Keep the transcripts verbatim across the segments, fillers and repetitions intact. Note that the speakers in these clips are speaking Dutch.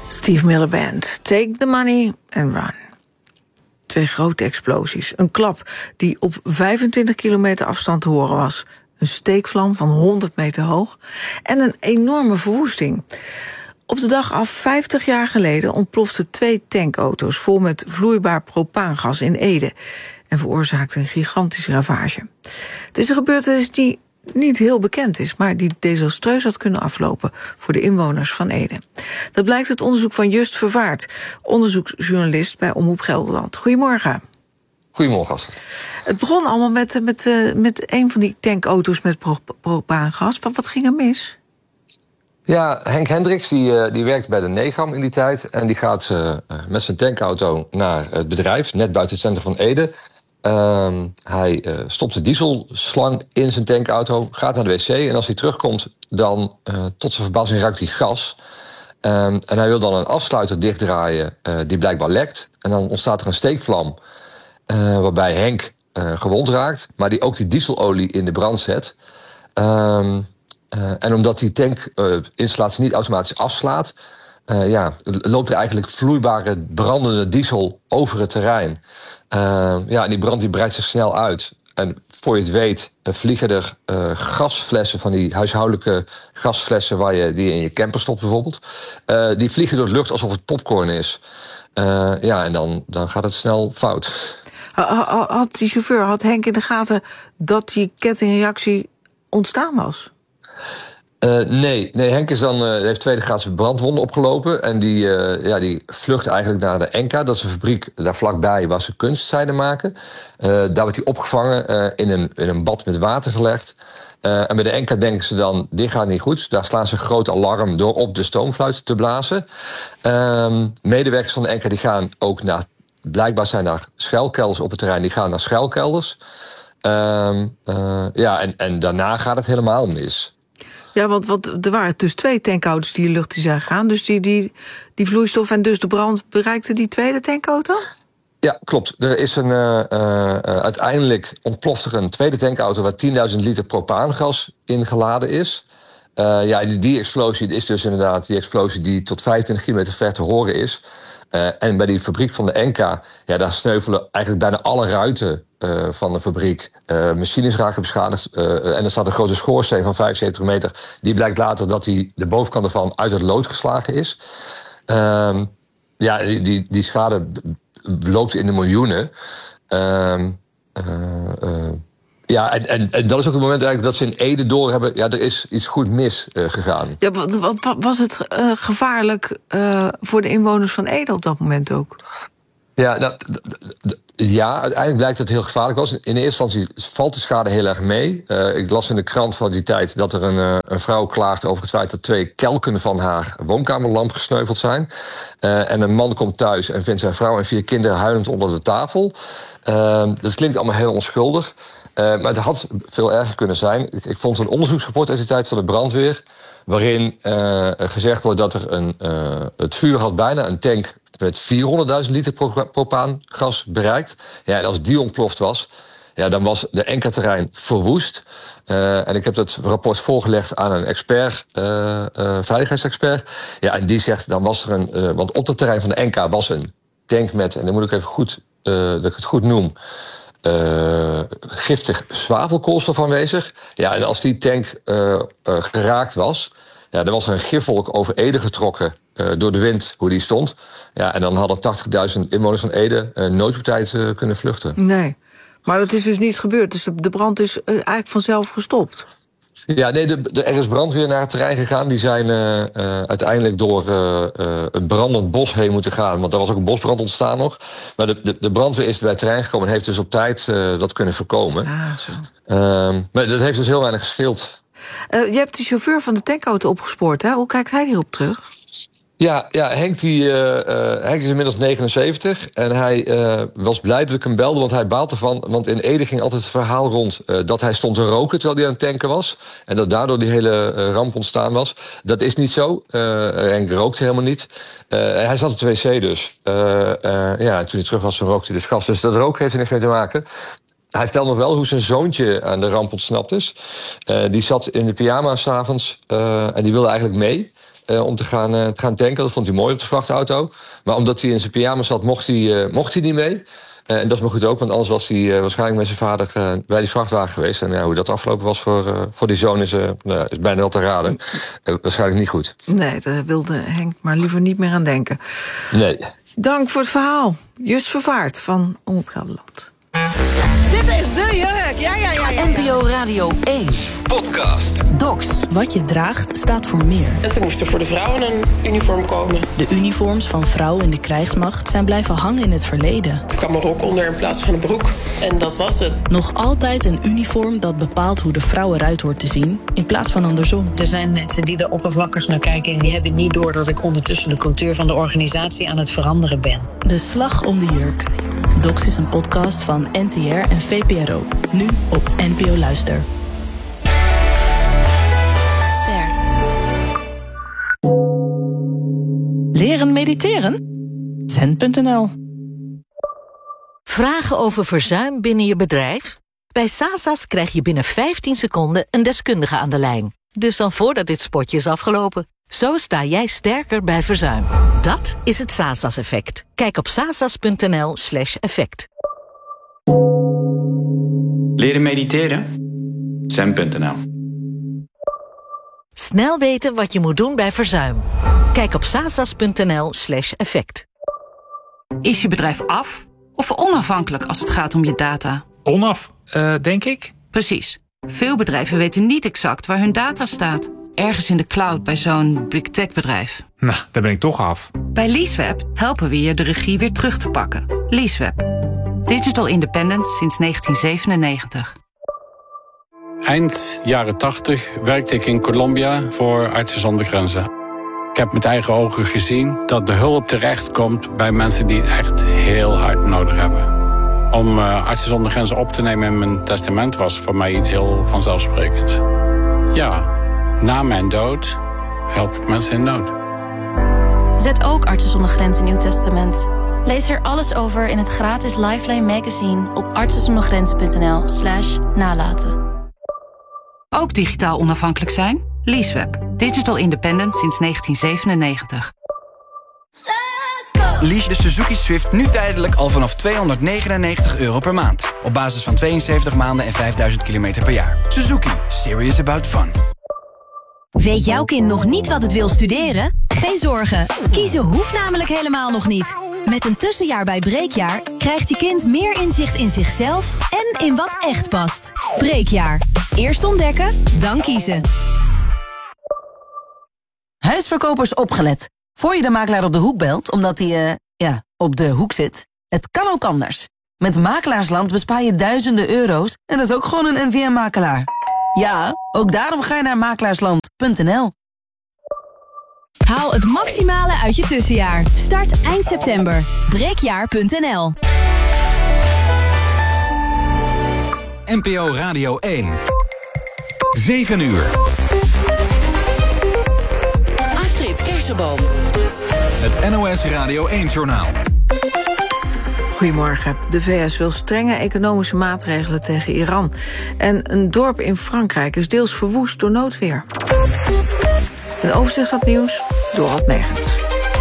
Steve Miller Band, Take the Money and Run. Twee grote explosies. Een klap die op vijfentwintig kilometer afstand te horen was. Een steekvlam van honderd meter hoog. En een enorme verwoesting. Op de dag af vijftig jaar geleden ontploften twee tankauto's vol met vloeibaar propaangas in Ede. En veroorzaakten een gigantische ravage. Het is een gebeurtenis die niet heel bekend is, maar die desastreus had kunnen aflopen voor de inwoners van Ede. Dat blijkt uit onderzoek van Just Vervaart, onderzoeksjournalist bij Omroep Gelderland. Goedemorgen. Goedemorgen, Astrid. Het begon allemaal met, met, met een van die tankauto's met pro- propaangas. Wat, wat ging er mis? Ja, Henk Hendricks die, die werkt bij de Negam in die tijd. En die gaat uh, met zijn tankauto naar het bedrijf, net buiten het centrum van Ede. Uh, hij uh, stopt de dieselslang in zijn tankauto, gaat naar de wc. En als hij terugkomt, dan uh, tot zijn verbazing ruikt hij gas. Uh, en hij wil dan een afsluiter dichtdraaien uh, die blijkbaar lekt. En dan ontstaat er een steekvlam uh, waarbij Henk uh, gewond raakt, maar die ook die dieselolie in de brand zet. Uh, Uh, en omdat die tankinstallatie uh, niet automatisch afslaat, uh, ja, loopt er eigenlijk vloeibare brandende diesel over het terrein. Uh, ja, en die brand die breidt zich snel uit. En voor je het weet uh, vliegen er uh, gasflessen, van die huishoudelijke gasflessen waar je, die je in je camper stopt bijvoorbeeld. Uh, die vliegen door de lucht alsof het popcorn is. Uh, ja, en dan, dan gaat het snel fout. Had die chauffeur, had Henk in de gaten dat die kettingreactie ontstaan was? Uh, nee, nee, Henk is dan, uh, heeft tweede graadse brandwonden opgelopen. En die, uh, ja, die vlucht eigenlijk naar de Enka. Dat is een fabriek daar vlakbij waar ze kunstzijde maken. Uh, daar wordt hij opgevangen, uh, in, een, in een bad met water gelegd. Uh, en bij de Enka denken ze dan, dit gaat niet goed. Daar slaan ze een groot alarm door op de stoomfluit te blazen. Uh, medewerkers van de Enka die gaan ook naar, blijkbaar zijn daar schuilkelders op het terrein. Die gaan naar schuilkelders. Uh, uh, ja, en, en daarna gaat het helemaal mis. Ja, want, want er waren dus twee tankauto's die in de lucht zijn gegaan. Dus die, die, die vloeistof en dus de brand bereikte die tweede tankauto? Ja, klopt. Er is een, uh, uh, uiteindelijk ontploft er een tweede tankauto waar tienduizend liter propaangas in geladen is. Uh, ja, die, die explosie is dus inderdaad die explosie die tot vijfentwintig kilometer ver te horen is. Uh, en bij die fabriek van de Enka, ja, daar sneuvelen eigenlijk bijna alle ruiten uh, van de fabriek. Uh, machines raken beschadigd. Uh, en er staat een grote schoorsteen van vijfenzeventig meter. Die blijkt later dat die, de bovenkant ervan uit het lood geslagen is. Uh, ja, die, die schade loopt in de miljoenen. Uh, uh, uh, Ja, en, en, en dat is ook het moment eigenlijk dat ze in Ede doorhebben, ja, er is iets goed mis uh, gegaan. Ja, wat, wat, was het uh, gevaarlijk uh, voor de inwoners van Ede op dat moment ook? Ja, nou, d- d- d- ja, uiteindelijk blijkt dat het heel gevaarlijk was. In eerste instantie valt de schade heel erg mee. Uh, ik las in de krant van die tijd dat er een, uh, een vrouw klaagt over het feit dat twee kelken van haar woonkamerlamp gesneuveld zijn. Uh, en een man komt thuis en vindt zijn vrouw en vier kinderen huilend onder de tafel. Uh, dat klinkt allemaal heel onschuldig. Uh, maar het had veel erger kunnen zijn. Ik, ik vond een onderzoeksrapport uit de tijd van de brandweer, waarin uh, gezegd wordt dat er een, uh, het vuur had bijna een tank met vierhonderdduizend liter pro- propaangas bereikt. Ja, en als die ontploft was, ja, dan was de Enka-terrein verwoest. Uh, en ik heb dat rapport voorgelegd aan een expert, uh, uh, veiligheidsexpert. Ja, en die zegt, dan was er een, uh, want op het terrein van de Enka was een tank met, en dan moet ik even goed, uh, dat ik het goed noem, Uh, giftig zwavelkoolstof aanwezig. Ja, en als die tank uh, uh, geraakt was, ja, dan was er een gifwolk over Ede getrokken uh, door de wind, hoe die stond. Ja, en dan hadden tachtigduizend inwoners van Ede uh, nooit op tijd uh, kunnen vluchten. Nee, maar dat is dus niet gebeurd. Dus de, de brand is uh, eigenlijk vanzelf gestopt. Ja, nee, de, de, er is brandweer naar het terrein gegaan. Die zijn uh, uh, uiteindelijk door uh, uh, een brandend bos heen moeten gaan. Want er was ook een bosbrand ontstaan nog. Maar de, de, de brandweer is bij het terrein gekomen en heeft dus op tijd uh, dat kunnen voorkomen. Ah, zo. Uh, maar dat heeft dus heel weinig gescheeld. Uh, je hebt de chauffeur van de tankauto opgespoord, hè? Hoe kijkt hij hierop terug? Ja, ja Henk, die, uh, uh, Henk is inmiddels negenenzeventig. En hij uh, was blij dat ik hem belde, want hij baalt ervan. Want in Ede ging altijd het verhaal rond uh, dat hij stond te roken terwijl hij aan het tanken was. En dat daardoor die hele uh, ramp ontstaan was. Dat is niet zo. Uh, Henk rookte helemaal niet. Uh, hij zat op de wc dus. Uh, uh, ja, toen hij terug was, rookte hij dus gas. Dus dat roken heeft er niks mee te maken. Hij vertelt nog wel hoe zijn zoontje aan de ramp ontsnapt is. Uh, die zat in de pyjama 's avonds uh, en die wilde eigenlijk mee. uh, om te gaan, uh, te gaan tanken. Dat vond hij mooi op de vrachtauto. Maar omdat hij in zijn pyjama zat, mocht hij, uh, mocht hij niet mee. Uh, en dat is maar goed ook, want anders was hij uh, waarschijnlijk met zijn vader uh, bij die vrachtwagen geweest. En uh, hoe dat afgelopen was voor, uh, voor die zoon is, uh, uh, is bijna wel te raden. Uh, waarschijnlijk niet goed. Nee, daar wilde Henk maar liever niet meer aan denken. Nee. Dank voor het verhaal. Just Vervaart van Omroep Gelderland. Dit is de jurk. Ja, ja, ja, ja, ja. N P O Radio één. Podcast. Docs. Wat je draagt staat voor meer. En toen moest er voor de vrouwen een uniform komen. De uniforms van vrouwen in de krijgsmacht zijn blijven hangen in het verleden. Er kwam een rok onder in plaats van een broek. En dat was het. Nog altijd een uniform dat bepaalt hoe de vrouw eruit hoort te zien, in plaats van andersom. Er zijn mensen die er oppervlakkig naar kijken en die hebben niet door dat ik ondertussen de cultuur van de organisatie aan het veranderen ben. De slag om de jurk. Docs is een podcast van N T R en V P R O. Nu op N P O Luister. Ster. Leren mediteren? Zen punt n l. Vragen over verzuim binnen je bedrijf? Bij Sasas krijg je binnen vijftien seconden een deskundige aan de lijn. Dus dan voordat dit spotje is afgelopen. Zo sta jij sterker bij verzuim. Dat is het Sasas-effect. Kijk op sasas punt n l slash effect. Leren mediteren? Zen punt n l. Snel weten wat je moet doen bij verzuim. Kijk op sasas punt n l slash effect. Is je bedrijf af of onafhankelijk als het gaat om je data? Onaf, uh, denk ik. Precies. Veel bedrijven weten niet exact waar hun data staat. Ergens in de cloud bij zo'n big tech bedrijf. Nou, daar ben ik toch af. Bij Leaseweb helpen we je de regie weer terug te pakken. Leaseweb. Digital independence sinds negentien zevenennegentig. Eind jaren tachtig werkte ik in Colombia voor Artsen zonder Grenzen. Ik heb met eigen ogen gezien dat de hulp terechtkomt bij mensen die het echt heel hard nodig hebben. Om uh, Artsen zonder Grenzen op te nemen in mijn testament was voor mij iets heel vanzelfsprekends. Ja, na mijn dood help ik mensen in nood. Zet ook Artsen zonder Grenzen in uw testament. Lees er alles over in het gratis Lifeline magazine op artsenzondergrenzen punt n l slash nalaten. Ook digitaal onafhankelijk zijn? Leaseweb. Digital independent sinds negentien zevenennegentig. Lease de Suzuki Swift nu tijdelijk al vanaf tweehonderdnegenennegentig euro per maand. Op basis van tweeënzeventig maanden en vijfduizend kilometer per jaar. Suzuki. Serious about fun. Weet jouw kind nog niet wat het wil studeren? Geen zorgen. Kiezen hoeft namelijk helemaal nog niet. Met een tussenjaar bij Breekjaar krijgt je kind meer inzicht in zichzelf en in wat echt past. Breekjaar. Eerst ontdekken, dan kiezen. Huisverkopers opgelet. Voor je de makelaar op de hoek belt, omdat hij, uh, ja, op de hoek zit. Het kan ook anders. Met Makelaarsland bespaar je duizenden euro's en dat is ook gewoon een N V M-makelaar. Ja, ook daarom ga je naar makelaarsland punt n l. Haal het maximale uit je tussenjaar. Start eind september. breekjaar punt n l. N P O Radio één. zeven uur. Astrid Kersenboom. Het N O S Radio één-journaal. Goedemorgen. De V S wil strenge economische maatregelen tegen Iran. En een dorp in Frankrijk is deels verwoest door noodweer. Een overzicht van het nieuws, Dorot Megens.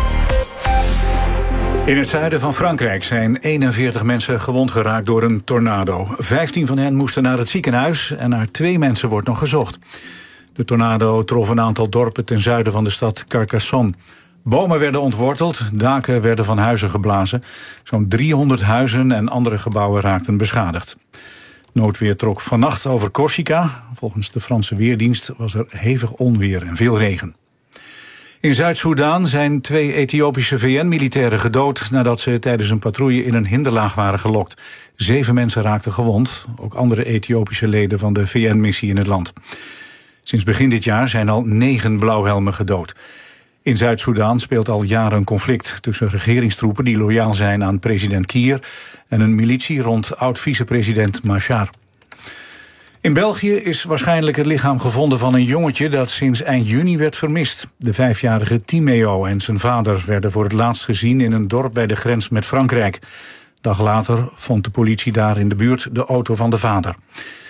In het zuiden van Frankrijk zijn eenenveertig mensen gewond geraakt door een tornado. vijftien van hen moesten naar het ziekenhuis en naar twee mensen wordt nog gezocht. De tornado trof een aantal dorpen ten zuiden van de stad Carcassonne. Bomen werden ontworteld, daken werden van huizen geblazen. Zo'n driehonderd huizen en andere gebouwen raakten beschadigd. Noodweer trok vannacht over Corsica. Volgens de Franse Weerdienst was er hevig onweer en veel regen. In Zuid-Soedan zijn twee Ethiopische V N-militairen gedood nadat ze tijdens een patrouille in een hinderlaag waren gelokt. Zeven mensen raakten gewond, ook andere Ethiopische leden van de V N-missie in het land. Sinds begin dit jaar zijn al negen blauwhelmen gedood. In Zuid-Soedan speelt al jaren een conflict tussen regeringstroepen die loyaal zijn aan president Kiir en een militie rond oud-vicepresident Machar. In België is waarschijnlijk het lichaam gevonden van een jongetje dat sinds eind juni werd vermist. De vijfjarige Timeo en zijn vader werden voor het laatst gezien in een dorp bij de grens met Frankrijk. Dag later vond de politie daar in de buurt de auto van de vader.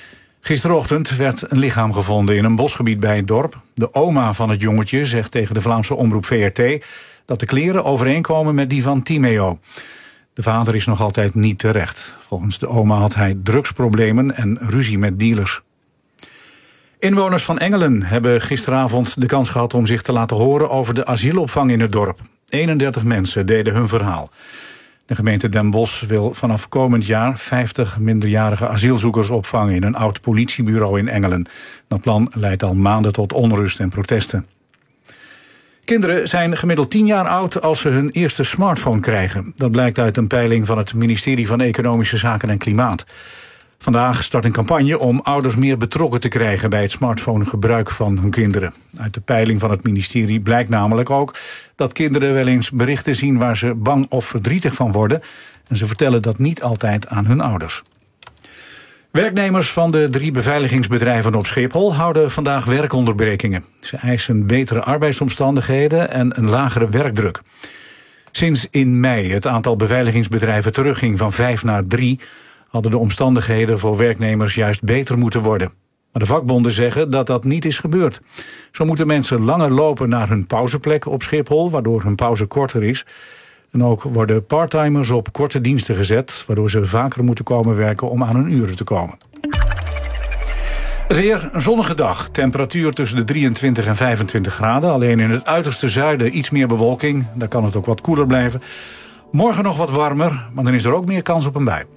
Gisterochtend werd een lichaam gevonden in een bosgebied bij het dorp. De oma van het jongetje zegt tegen de Vlaamse omroep V R T... dat de kleren overeenkomen met die van Timeo. De vader is nog altijd niet terecht. Volgens de oma had hij drugsproblemen en ruzie met dealers. Inwoners van Engelen hebben gisteravond de kans gehad om zich te laten horen over de asielopvang in het dorp. eenendertig mensen deden hun verhaal. De gemeente Den Bosch wil vanaf komend jaar vijftig minderjarige asielzoekers opvangen in een oud politiebureau in Engelen. Dat plan leidt al maanden tot onrust en protesten. Kinderen zijn gemiddeld tien jaar oud als ze hun eerste smartphone krijgen. Dat blijkt uit een peiling van het ministerie van Economische Zaken en Klimaat. Vandaag start een campagne om ouders meer betrokken te krijgen bij het smartphonegebruik van hun kinderen. Uit de peiling van het ministerie blijkt namelijk ook dat kinderen wel eens berichten zien waar ze bang of verdrietig van worden. En ze vertellen dat niet altijd aan hun ouders. Werknemers van de drie beveiligingsbedrijven op Schiphol houden vandaag werkonderbrekingen. Ze eisen betere arbeidsomstandigheden en een lagere werkdruk. Sinds in mei het aantal beveiligingsbedrijven terugging van vijf naar drie... hadden de omstandigheden voor werknemers juist beter moeten worden. Maar de vakbonden zeggen dat dat niet is gebeurd. Zo moeten mensen langer lopen naar hun pauzeplek op Schiphol, waardoor hun pauze korter is. En ook worden parttimers op korte diensten gezet, waardoor ze vaker moeten komen werken om aan hun uren te komen. Het weer, een zonnige dag. Temperatuur tussen de drieëntwintig en vijfentwintig graden. Alleen in het uiterste zuiden iets meer bewolking. Daar kan het ook wat koeler blijven. Morgen nog wat warmer, maar dan is er ook meer kans op een bui.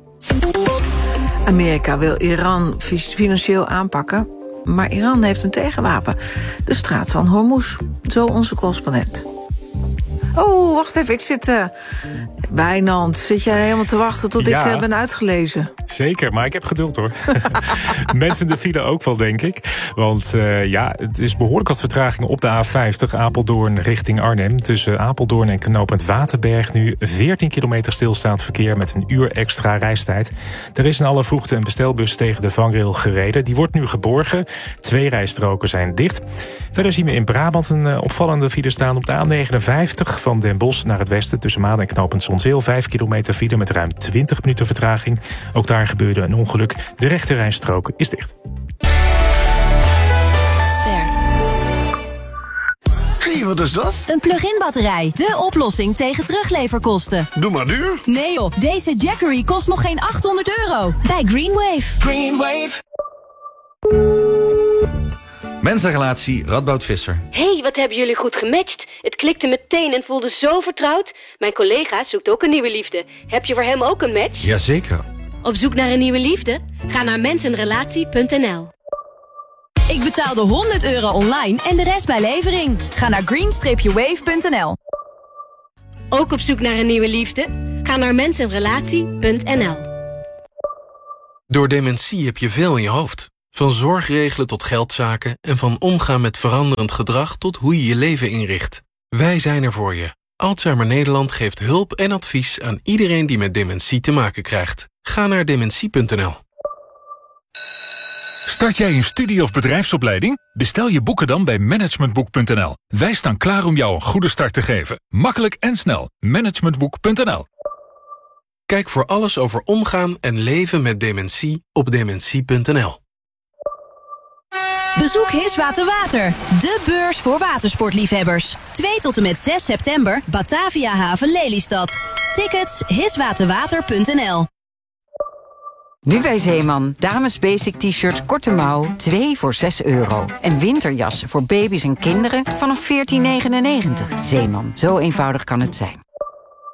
Amerika wil Iran financieel aanpakken, maar Iran heeft een tegenwapen. De straat van Hormuz. Zo onze correspondent. Oh, wacht even, ik zit... Uh, Wijnand, zit jij helemaal te wachten tot ja, ik uh, ben uitgelezen? Zeker, maar ik heb geduld hoor. Mensen de file ook wel, denk ik. Want uh, ja, het is behoorlijk wat vertraging op de A vijftig... Apeldoorn richting Arnhem. Tussen Apeldoorn en knooppunt Waterberg nu veertien kilometer stilstaand verkeer... met een uur extra reistijd. Er is in alle vroegte een bestelbus tegen de vangrail gereden. Die wordt nu geborgen. Twee rijstroken zijn dicht. Verder zien we in Brabant een uh, opvallende file staan op de A negenenvijftig... van Den Bosch naar het westen tussen Maden en knooppunt Zonzeel. Vijf kilometer file met ruim twintig minuten vertraging. Ook daar gebeurde een ongeluk. De rechte rijstrook is dicht. Ster. Hé, wat is dat? Een plug-in batterij. De oplossing tegen terugleverkosten. Doe maar duur. Nee joh, deze Jackery kost nog geen achthonderd euro. Bij Greenwave. Greenwave. Mensenrelatie Radboud Visser. Hé, hey, wat hebben jullie goed gematcht. Het klikte meteen en voelde zo vertrouwd. Mijn collega zoekt ook een nieuwe liefde. Heb je voor hem ook een match? Jazeker. Op zoek naar een nieuwe liefde? Ga naar mensenrelatie punt n l. Ik betaalde honderd euro online en de rest bij levering. Ga naar green wave punt n l. Ook op zoek naar een nieuwe liefde? Ga naar mensenrelatie punt n l. Door dementie heb je veel in je hoofd. Van zorgregelen tot geldzaken en van omgaan met veranderend gedrag tot hoe je je leven inricht. Wij zijn er voor je. Alzheimer Nederland geeft hulp en advies aan iedereen die met dementie te maken krijgt. Ga naar dementie punt n l. Start jij een studie- of bedrijfsopleiding? Bestel je boeken dan bij managementboek punt n l. Wij staan klaar om jou een goede start te geven. Makkelijk en snel. managementboek punt n l. Kijk voor alles over omgaan en leven met dementie op dementie punt n l. Bezoek Hiswater Water, de beurs voor watersportliefhebbers. twee tot en met zes september, Batavia Haven Lelystad. Tickets hiswaterwater punt n l. Nu bij Zeeman. Dames basic t-shirts korte mouw, twee voor zes euro. En winterjassen voor baby's en kinderen vanaf veertien negenennegentig. Zeeman, zo eenvoudig kan het zijn.